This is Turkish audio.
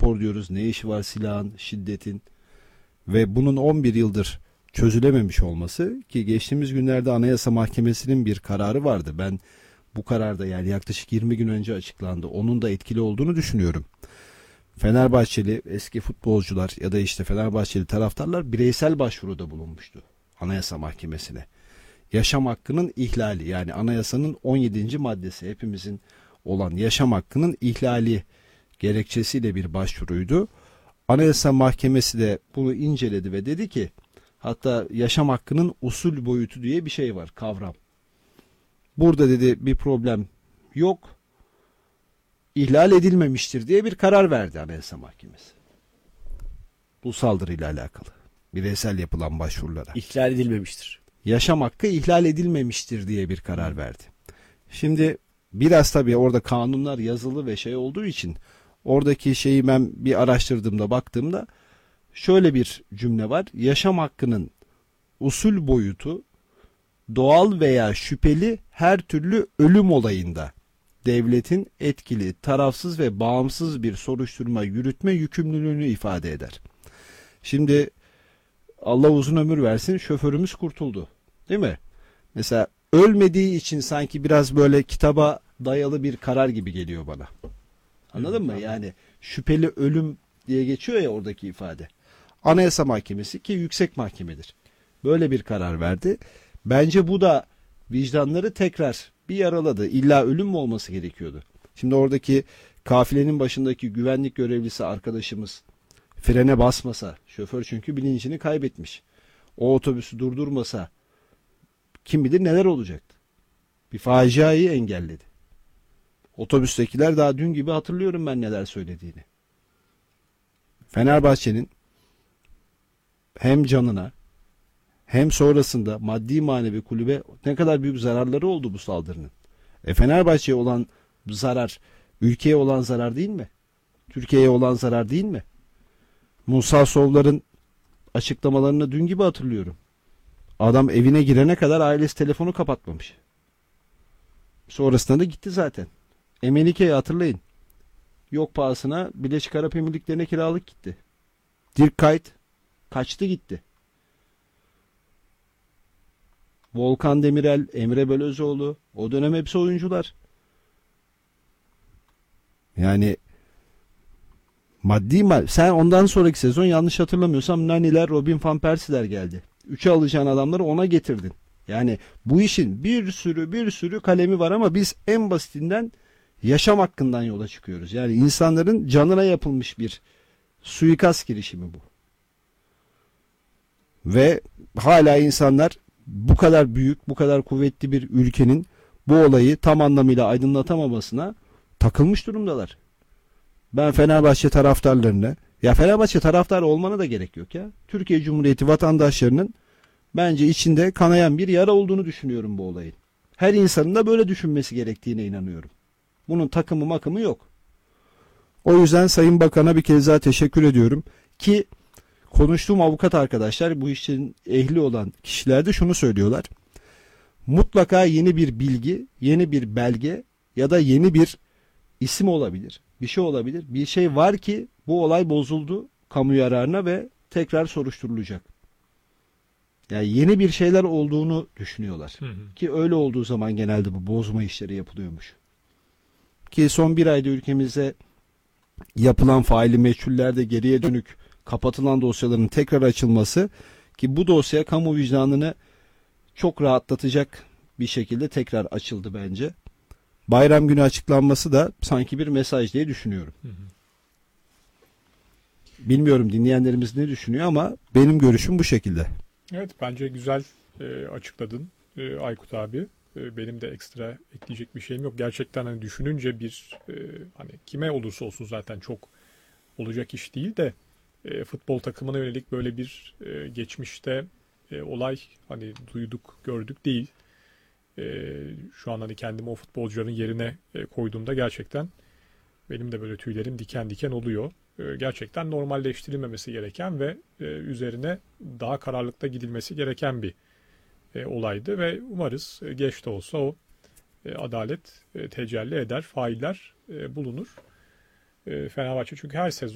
spor diyoruz. Ne işi var silahın, şiddetin ve bunun 11 yıldır çözülememiş olması, ki geçtiğimiz günlerde Anayasa Mahkemesi'nin bir kararı vardı. Ben bu kararda, yani yaklaşık 20 gün önce açıklandı, onun da etkili olduğunu düşünüyorum. Fenerbahçeli eski futbolcular ya da işte Fenerbahçeli taraftarlar bireysel başvuruda bulunmuştu Anayasa Mahkemesi'ne. Yaşam hakkının ihlali, yani anayasanın 17. maddesi, hepimizin olan yaşam hakkının ihlali gerekçesiyle bir başvuruydu. Anayasa Mahkemesi de bunu inceledi ve dedi ki, hatta yaşam hakkının usul boyutu diye bir şey var, kavram. Burada dedi bir problem yok, ihlal edilmemiştir diye bir karar verdi Anayasa Mahkemesi. Bu saldırıyla alakalı bireysel yapılan başvurulara. İhlal edilmemiştir. Yaşam hakkı ihlal edilmemiştir diye bir karar verdi. Şimdi biraz tabii orada kanunlar yazılı ve şey olduğu için oradaki şeyi ben bir araştırdığımda, baktığımda şöyle bir cümle var. Yaşam hakkının usul boyutu doğal veya şüpheli her türlü ölüm olayında devletin etkili, tarafsız ve bağımsız bir soruşturma yürütme yükümlülüğünü ifade eder. Şimdi Allah uzun ömür versin, şoförümüz kurtuldu. Değil mi? Mesela ölmediği için sanki biraz böyle kitaba dayalı bir karar gibi geliyor bana. Anladın mı? Yani şüpheli ölüm diye geçiyor ya oradaki ifade. Anayasa Mahkemesi, ki yüksek mahkemedir, böyle bir karar verdi. Bence bu da vicdanları tekrar bir yaraladı. İlla ölüm mü olması gerekiyordu? Şimdi oradaki kafilenin başındaki güvenlik görevlisi arkadaşımız frene basmasa, şoför çünkü bilincini kaybetmiş, o otobüsü durdurmasa kim bilir neler olacaktı. Bir faciayı engelledi. Otobüstekiler daha dün gibi hatırlıyorum ben neler söylediğini. Fenerbahçe'nin hem canına hem sonrasında maddi manevi kulübe ne kadar büyük zararları oldu bu saldırının. Fenerbahçe'ye olan zarar, ülkeye olan zarar değil mi? Türkiye'ye olan zarar değil mi? Musa Sovlar'ın açıklamalarını dün gibi hatırlıyorum. Adam evine girene kadar ailesi telefonu kapatmamış. Sonrasında da gitti zaten. Emenike'yi hatırlayın. Yok pahasına Birleşik Arap Emirlikleri'ne kiralık gitti. Dirk Kuyt kaçtı gitti. Volkan Demirel, Emre Belözoğlu, o dönem hepsi oyuncular. Yani sen ondan sonraki sezon yanlış hatırlamıyorsam Naniler, Robin van Persie'ler geldi. 3'e alacağın adamları ona getirdin. Yani bu işin bir sürü kalemi var ama biz en basitinden yaşam hakkından yola çıkıyoruz. Yani insanların canına yapılmış bir suikast girişimi bu. Ve hala insanlar bu kadar büyük, bu kadar kuvvetli bir ülkenin bu olayı tam anlamıyla aydınlatamamasına takılmış durumdalar. Ben Fenerbahçe taraftarlarına, ya Fenerbahçe taraftarı olmana da gerek yok ya. Türkiye Cumhuriyeti vatandaşlarının bence içinde kanayan bir yara olduğunu düşünüyorum bu olayın. Her insanın da böyle düşünmesi gerektiğine inanıyorum. Bunun takımı makımı yok. O yüzden Sayın Bakan'a bir kez daha teşekkür ediyorum. Ki konuştuğum avukat arkadaşlar, bu işin ehli olan kişiler de şunu söylüyorlar. Mutlaka yeni bir bilgi, yeni bir belge ya da yeni bir isim olabilir. Bir şey olabilir. Bir şey var ki bu olay bozuldu kamu yararına ve tekrar soruşturulacak. Yani yeni bir şeyler olduğunu düşünüyorlar. Ki öyle olduğu zaman genelde bu bozma işleri yapılıyormuş. Ki son bir ayda ülkemizde yapılan faili meçhullerde geriye dönük kapatılan dosyaların tekrar açılması, ki bu dosya kamu vicdanını çok rahatlatacak bir şekilde tekrar açıldı bence. Bayram günü açıklanması da sanki bir mesaj diye düşünüyorum. Bilmiyorum dinleyenlerimiz ne düşünüyor ama benim görüşüm bu şekilde. Evet, bence güzel açıkladın Aykut abi. Benim de ekstra ekleyecek bir şeyim yok. Gerçekten hani düşününce hani kime olursa olsun zaten çok olacak iş değil de futbol takımına yönelik böyle bir geçmişte olay hani duyduk gördük değil. Şu an hani kendimi o futbolcuların yerine koyduğumda gerçekten benim de böyle tüylerim diken diken oluyor. Gerçekten normalleştirilmemesi gereken ve üzerine daha kararlılıkta gidilmesi gereken bir olaydı ve umarız geç de olsa o adalet tecelli eder, failler bulunur. Fenerbahçe çünkü her sezon